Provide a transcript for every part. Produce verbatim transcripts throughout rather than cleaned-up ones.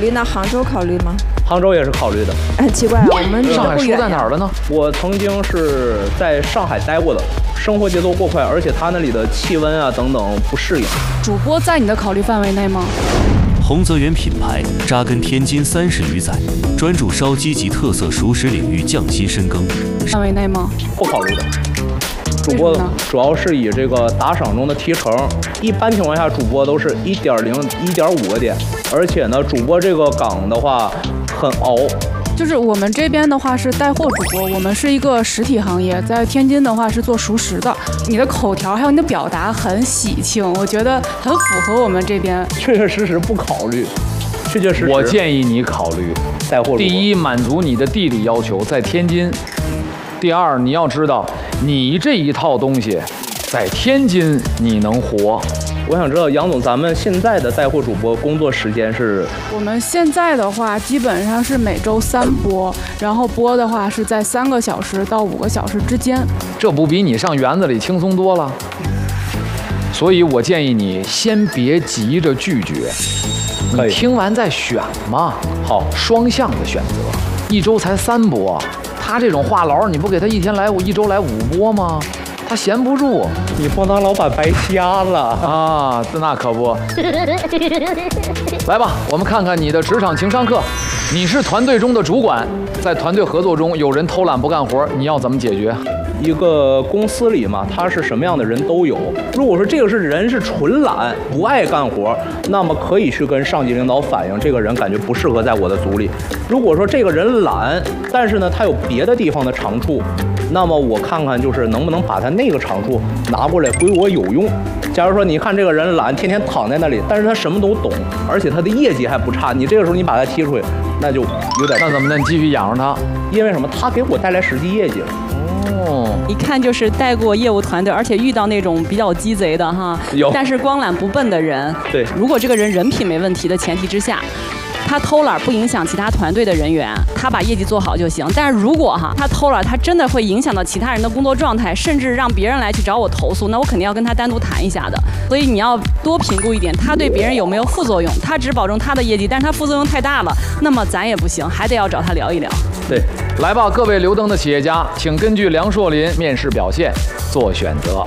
虑，那杭州考虑吗？ 杭州也是考虑的。 很奇怪啊，我们上海输在哪儿了呢？ 我曾经是在上海待过的，生活节奏过快，而且它那里的气温啊等等不适应。 主播在你的考虑范围内吗？ 洪泽源品牌扎根天津三十余载，专注烧鸡及特色熟食领域匠心深耕。 范围内吗？ 不考虑的。主播主要是以这个打赏中的提成，一般情况下主播都是一点零、一点五个点，而且呢，主播这个岗的话很熬。 就是我们这边的话是带货主播，我们是一个实体行业，在天津的话是做熟食的。你的口条还有你的表达很喜庆，我觉得很符合我们这边。 确确实实不考虑，确确实实。 我建议你考虑带货。 第一，满足你的地理要求，在天津；第二，你要知道你这一套东西在天津你能活。 我想知道杨总，咱们现在的带货主播工作时间是？ 我们现在的话基本上是每周三播，然后播的话是在三个小时到五个小时之间。 这不比你上园子里轻松多了？所以我建议你先别急着拒绝，你听完再选嘛。好，双向的选择，一周才三播，他这种话痨，你不给他一天来一周来五播吗？他闲不住， 你帮他老板白瞎了啊！那可不。来吧，我们看看你的职场情商课。你是团队中的主管，在团队合作中有人偷懒不干活，你要怎么解决？ 一个公司里嘛，他是什么样的人都有。如果说这个是人是纯懒不爱干活，那么可以去跟上级领导反映，这个人感觉不适合在我的组里。如果说这个人懒，但是呢他有别的地方的长处，那么我看看就是能不能把他那个长处拿过来归我有用。假如说你看这个人懒，天天躺在那里，但是他什么都懂，而且他的业绩还不差，你这个时候你把他踢出去，那就有点。 那怎么能继续养着他？ 因为什么？他给我带来实际业绩了。 哦，一看就是带过业务团队，而且遇到那种比较鸡贼的哈， 有， 但是光懒不笨的人。 对， 如果这个人人品没问题的前提之下，他偷懒不影响其他团队的人员，他把业绩做好就行。但是如果哈他偷懒，他真的会影响到其他人的工作状态，甚至让别人来去找我投诉，那我肯定要跟他单独谈一下的。所以你要多评估一点，他对别人有没有副作用？他只保证他的业绩，但是他副作用太大了，那么咱也不行，还得要找他聊一聊。 对， 来吧，各位留灯的企业家，请根据梁硕林面试表现做选择。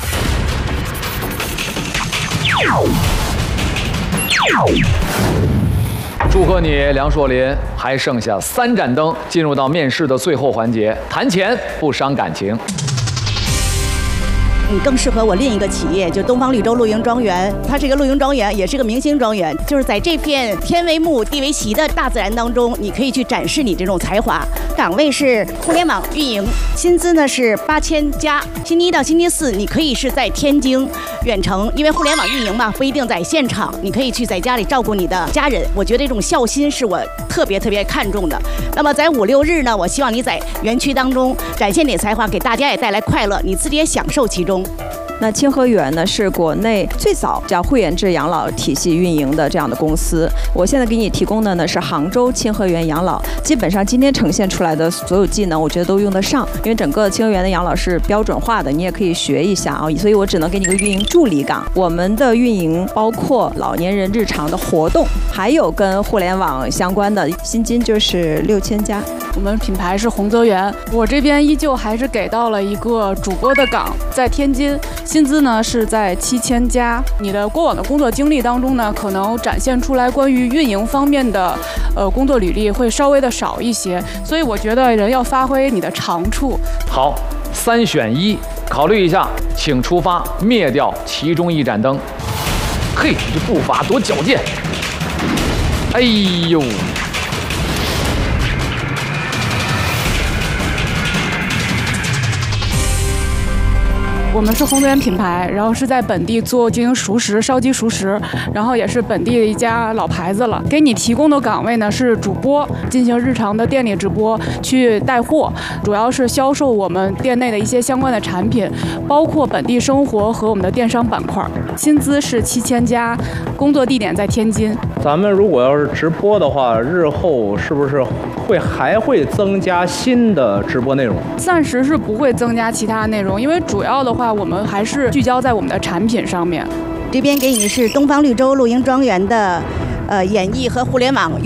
祝贺你，梁硕林，还剩下三盏灯，进入到面试的最后环节，谈钱不伤感情。 你更适合我另一个企业，就东方绿洲露营庄园。它是一个露营庄园，也是个明星庄园。就是在这片天为木、地为席的大自然当中，你可以去展示你这种才华。岗位是互联网运营，薪资呢是八千加。星期一到星期四，你可以是在天津远程，因为互联网运营嘛，不一定在现场，你可以去在家里照顾你的家人。我觉得这种孝心是我特别特别看重的。那么在五六日呢，我希望你在园区当中展现你的才华，给大家也带来快乐，你自己也享受其中。 那清河园呢，是国内最早叫会员制养老体系运营的这样的公司。我现在给你提供的呢是杭州清河园养老，基本上今天呈现出来的所有技能，我觉得都用得上，因为整个清河园的养老是标准化的，你也可以学一下啊。所以我只能给你个运营助理岗。我们的运营包括老年人日常的活动，还有跟互联网相关的，薪金就是六千加。 我们品牌是洪泽园，我这边依旧还是给到了一个主播的岗，在天津，薪资呢是在七千加。你的过往的工作经历当中呢，可能展现出来关于运营方面的呃工作履历会稍微的少一些，所以我觉得人要发挥你的长处。 好，三选一，考虑一下，请出发，灭掉其中一盏灯。嘿，这步伐多矫健！哎呦！ 我们是洪泽园品牌，然后是在本地做经营熟食、烧鸡熟食，然后也是本地的一家老牌子了。给你提供的岗位呢是主播，进行日常的店里直播，去带货，主要是销售我们店内的一些相关的产品，包括本地生活和我们的电商板块。薪资是七千加，工作地点在天津。 咱们如果要是直播的话，日后是不是会还会增加新的直播内容？ 暂时是不会增加其他内容，因为主要的话我们还是聚焦在我们的产品上面。 这边给你是东方绿洲露营庄园的呃演艺和互联网